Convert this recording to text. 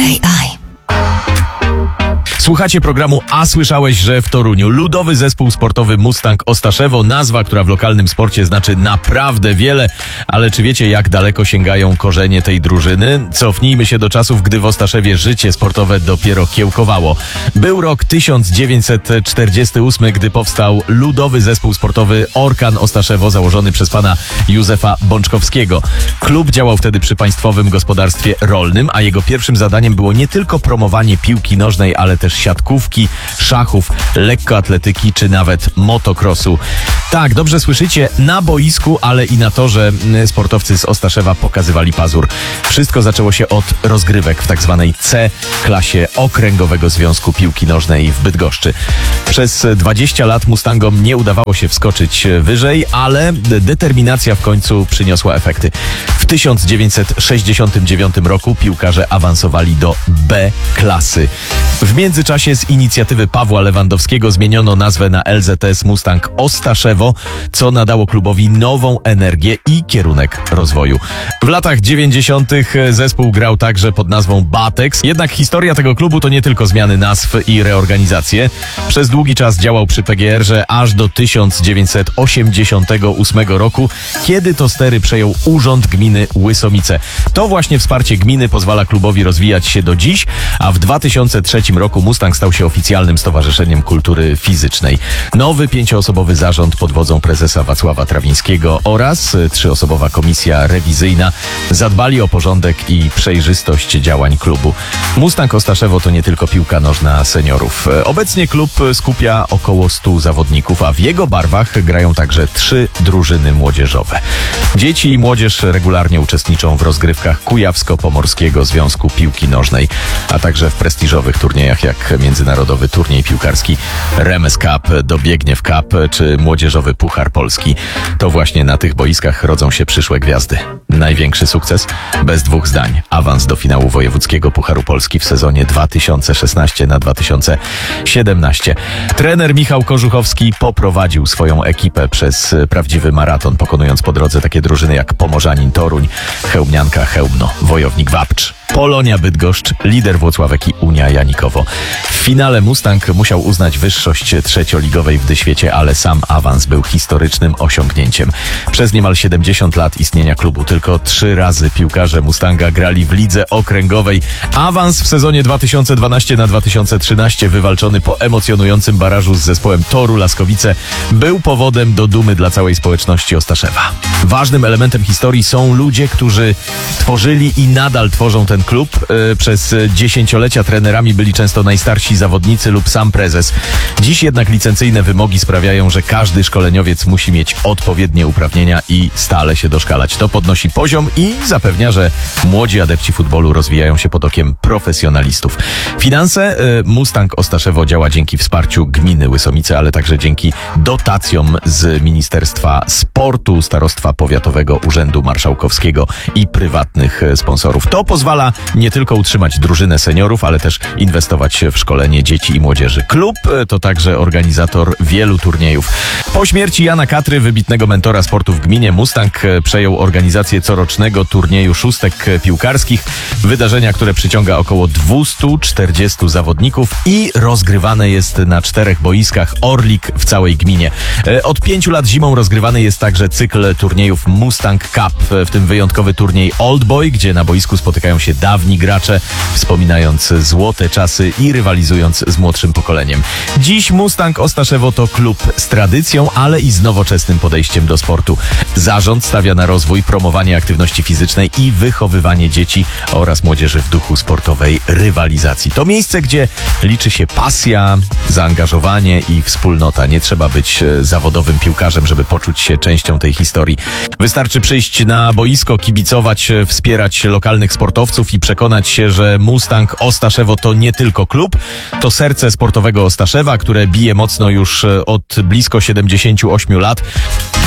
RMF. Słuchacie programu A słyszałeś, że w Toruniu ludowy zespół sportowy Mustang Ostaszewo, nazwa, która w lokalnym sporcie znaczy naprawdę wiele, ale czy wiecie, jak daleko sięgają korzenie tej drużyny? Cofnijmy się do czasów, gdy w Ostaszewie życie sportowe dopiero kiełkowało. Był rok 1948, gdy powstał ludowy zespół sportowy Orkan Ostaszewo, założony przez pana Józefa Bączkowskiego. Klub działał wtedy przy Państwowym Gospodarstwie Rolnym, a jego pierwszym zadaniem było nie tylko promowanie piłki nożnej, ale też siatkówki, szachów, lekkoatletyki czy nawet motocrossu. Tak, dobrze słyszycie, na boisku, ale i na torze sportowcy z Ostaszewa pokazywali pazur. Wszystko zaczęło się od rozgrywek w tak zwanej C-klasie Okręgowego Związku Piłki Nożnej w Bydgoszczy. Przez 20 lat Mustangom nie udawało się wskoczyć wyżej, ale determinacja w końcu przyniosła efekty. W 1969 roku piłkarze awansowali do B-klasy. W międzyczasie z inicjatywy Pawła Lewandowskiego zmieniono nazwę na LZS Mustang Ostaszewo, co nadało klubowi nową energię i kierunek rozwoju. W latach 90. zespół grał także pod nazwą Batex, jednak historia tego klubu to nie tylko zmiany nazw i reorganizacje. Przez długi czas działał przy PGR-ze aż do 1988 roku, kiedy to stery przejął Urząd Gminy Łysomice. To właśnie wsparcie gminy pozwala klubowi rozwijać się do dziś, a w 2003 roku Mustang stał się oficjalnym stowarzyszeniem kultury fizycznej. Nowy 5-osobowy zarząd pod wodzą prezesa Wacława Trawińskiego oraz 3-osobowa komisja rewizyjna zadbali o porządek i przejrzystość działań klubu. Mustang Ostaszewo to nie tylko piłka nożna seniorów. Obecnie klub skupia około 100 zawodników, a w jego barwach grają także 3 drużyny młodzieżowe. Dzieci i młodzież regularnie uczestniczą w rozgrywkach Kujawsko-Pomorskiego Związku Piłki Nożnej, a także w prestiżowych turniejach jak międzynarodowy turniej piłkarski Remes Cup, Dobiegniew Cup czy młodzieżowy Puchar Polski. To właśnie na tych boiskach rodzą się przyszłe gwiazdy. Największy sukces? Bez dwóch zdań. Awans do finału wojewódzkiego Pucharu Polski w sezonie 2016-2017. Trener Michał Korzuchowski poprowadził swoją ekipę przez prawdziwy maraton, pokonując po drodze takie drużyny jak Pomorzanin Toruń, Chełmnianka Chełmno, Wojownik Wapcz, Polonia Bydgoszcz, Lider Włocławek i Unia Janikowo. W finale Mustang musiał uznać wyższość trzecioligowej w Dyświecie, ale sam awans był historycznym osiągnięciem. Przez niemal 70 lat istnienia klubu tylko 3 razy piłkarze Mustanga grali w lidze okręgowej. Awans w sezonie 2012-2013 wywalczony po emocjonującym barażu z zespołem Toru Laskowice był powodem do dumy dla całej społeczności Ostaszewa. Ważnym elementem historii są ludzie, którzy tworzyli i nadal tworzą ten klub. Przez dziesięciolecia trenerami byli często najstarsi zawodnicy lub sam prezes. Dziś jednak licencyjne wymogi sprawiają, że każdy szkoleniowiec musi mieć odpowiednie uprawnienia i stale się doszkalać. To podnosi poziom i zapewnia, że młodzi adepci futbolu rozwijają się pod okiem profesjonalistów. Finanse Mustang Ostaszewo działa dzięki wsparciu gminy Łysomice, ale także dzięki dotacjom z Ministerstwa Sportu, Starostwa Powiatowego, Urzędu Marszałkowskiego i prywatnych sponsorów. To pozwala nie tylko utrzymać drużynę seniorów, ale też inwestować w szkolenie dzieci i młodzieży. Klub to także organizator wielu turniejów. Po śmierci Jana Katry, wybitnego mentora sportu w gminie, Mustang przejął organizację corocznego turnieju szóstek piłkarskich, wydarzenia, które przyciąga około 240 zawodników i rozgrywane jest na 4 boiskach Orlik w całej gminie. Od 5 lat zimą rozgrywany jest także cykl turniejów Mustang Cup, w tym wyjątkowy turniej Old Boy, gdzie na boisku spotykają się dawni gracze, wspominając złote czasy i rywalizując z młodszym pokoleniem. Dziś Mustang Ostaszewo to klub z tradycją, ale i z nowoczesnym podejściem do sportu. Zarząd stawia na rozwój, promowanie aktywności fizycznej i wychowywanie dzieci oraz młodzieży w duchu sportowej rywalizacji. To miejsce, gdzie liczy się pasja, zaangażowanie i wspólnota. Nie trzeba być zawodowym piłkarzem, żeby poczuć się częścią tej historii. Wystarczy przyjść na boisko, kibicować, wspierać lokalnych sportowców i przekonać się, że Mustang Ostaszewo to nie tylko klub, to serce sportowego Ostaszewa, które bije mocno już od blisko 78 lat.